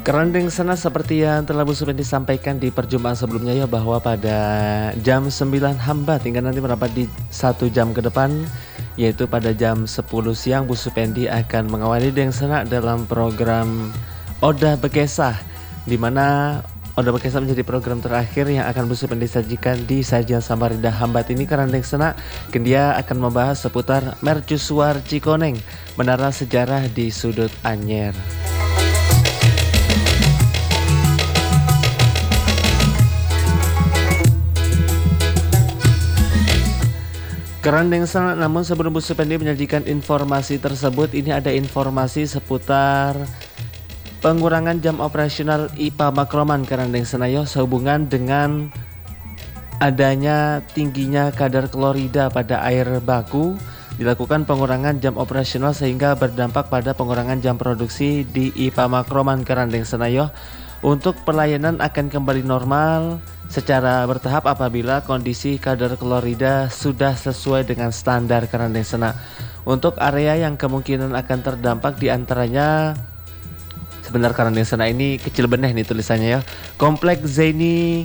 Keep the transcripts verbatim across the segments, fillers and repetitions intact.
Kerandeng sana seperti yang telah Bu Supendi disampaikan di perjumpaan sebelumnya ya, bahwa pada jam sembilan hambat hingga nanti merapat di satu jam ke depan, yaitu pada jam sepuluh siang Bu Supendi akan mengawali Deng Sana dalam program Odah Bekesah, di mana Odah Bekesah menjadi program terakhir yang akan Bu Supendi sajikan di sajian Samarinda Hambat ini. Kerandeng Sana dia akan membahas seputar Mercusuar Cikoneng, menara sejarah di sudut Anyer. Kerandeng Sana, namun sebelum Bu Supendi menyajikan informasi tersebut, ini ada informasi seputar pengurangan jam operasional I P A Makroman Kerandeng Sana yo, sehubungan dengan adanya tingginya kadar klorida pada air baku. Dilakukan pengurangan jam operasional sehingga berdampak pada pengurangan jam produksi di I P A Makroman Kerandeng Sana yo. Untuk pelayanan akan kembali normal secara bertahap apabila kondisi kadar klorida sudah sesuai dengan standar Kerandeng Sana. Untuk area yang kemungkinan akan terdampak diantaranya, sebentar Kerandeng Sana ini kecil beneh nih tulisannya ya, Komplek Zaini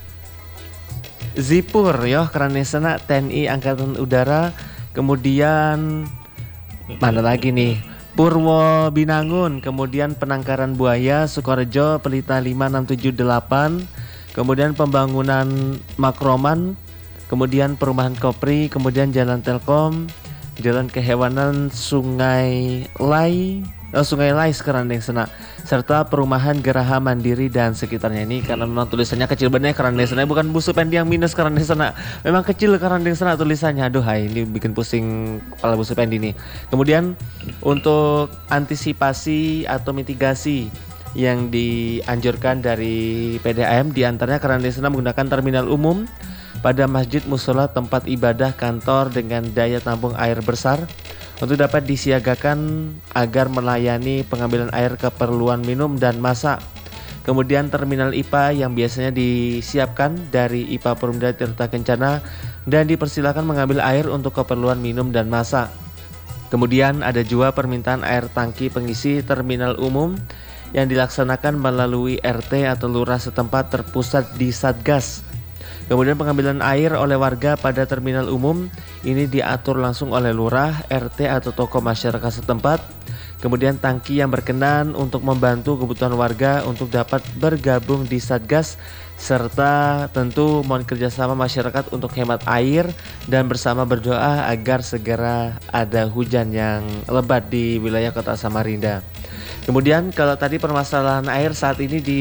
Zipur ya Kerandeng Sana, T N I Angkatan Udara. Kemudian mana lagi nih, Purwo Binangun, kemudian Penangkaran Buaya, Sukorejo, Pelita lima enam tujuh delapan, kemudian pembangunan Makroman, kemudian perumahan Kopri, kemudian Jalan Telkom, Jalan Kehewanan Sungai Lai, oh, Sungai Lais Kerandeng Sana, serta perumahan Geraha Mandiri dan sekitarnya. Ini karena memang tulisannya kecil bener Kerandeng Sana, bukan Bu Supendi yang minus Kerandeng Sana, memang kecil Kerandeng Sana tulisannya. Aduh, hai, ini bikin pusing kepala Bu Supendi nih. Kemudian untuk antisipasi atau mitigasi yang dianjurkan dari P D A M, diantaranya Kerandeng Sana menggunakan terminal umum pada masjid, musola, tempat ibadah, kantor dengan daya tampung air besar untuk dapat disiagakan agar melayani pengambilan air keperluan minum dan masak. Kemudian terminal I P A yang biasanya disiapkan dari I P A Perumda Tirta Kencana dan dipersilakan mengambil air untuk keperluan minum dan masak. Kemudian ada juga permintaan air tangki pengisi terminal umum yang dilaksanakan melalui R T atau lurah setempat terpusat di Satgas. Kemudian pengambilan air oleh warga pada terminal umum ini diatur langsung oleh lurah, R T atau tokoh masyarakat setempat. Kemudian tangki yang berkenan untuk membantu kebutuhan warga untuk dapat bergabung di Satgas, serta tentu mohon kerjasama masyarakat untuk hemat air dan bersama berdoa agar segera ada hujan yang lebat di wilayah Kota Samarinda. Kemudian kalau tadi permasalahan air, saat ini di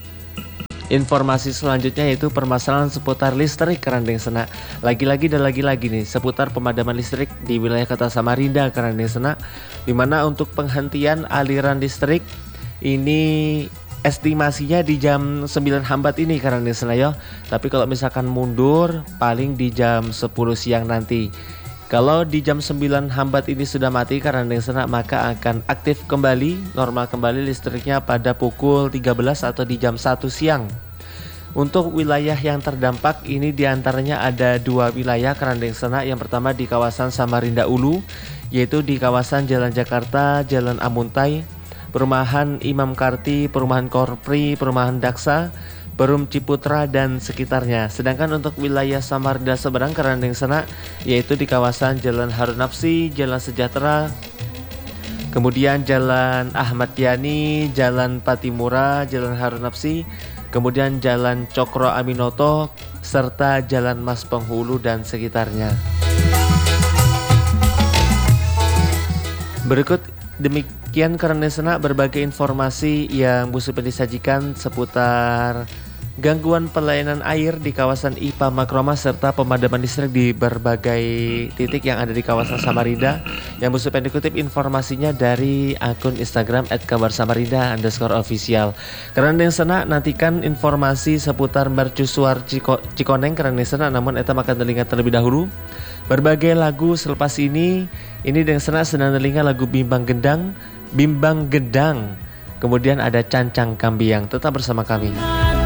informasi selanjutnya yaitu permasalahan seputar listrik Kerandeng Sana. Lagi-lagi dan lagi-lagi nih seputar pemadaman listrik di wilayah Kota Samarinda Kerandeng Sana, di mana untuk penghentian aliran listrik ini estimasinya di jam sembilan hambat ini Kerandeng Sana ya. Tapi kalau misalkan mundur paling di jam sepuluh siang nanti. Kalau di jam sembilan hambat ini sudah mati Kerandeng Sana, maka akan aktif kembali, normal kembali listriknya pada pukul tiga belas atau di jam satu siang. Untuk wilayah yang terdampak ini diantaranya ada dua wilayah Kerandeng Sana. Yang pertama di kawasan Samarinda Ulu, yaitu di kawasan Jalan Jakarta, Jalan Amuntai, Perumahan Imam Karti, Perumahan Korpri, Perumahan Daksa, Perum Ciputra dan sekitarnya. Sedangkan untuk wilayah Samarinda seberang Kerandeng Sana yaitu di kawasan Jalan Harun Nafsi, Jalan Sejahtera, kemudian Jalan Ahmad Yani, Jalan Patimura, Jalan Harun Nafsi, kemudian Jalan Cokro Aminoto, serta Jalan Mas Penghulu dan sekitarnya. Berikut demikian Kerandeng Sana berbagai informasi yang Bu Supendi sajikan seputar gangguan pelayanan air di kawasan I P A Makroma serta pemadaman listrik di berbagai titik yang ada di kawasan Samarinda, yang Bu Supendi kutip informasinya dari akun Instagram et kabar samarinda underscore official. Kerandeng Sana nantikan informasi seputar Mercusuar Ciko, Cikoneng Kerandeng Sana, namun eta akan telingat terlebih dahulu berbagai lagu selepas ini. Ini Deng Sana sedang telinga lagu Bimbang Gendang, Bimbang Gedang, kemudian ada Cancang Kambiang. Tetap bersama kami.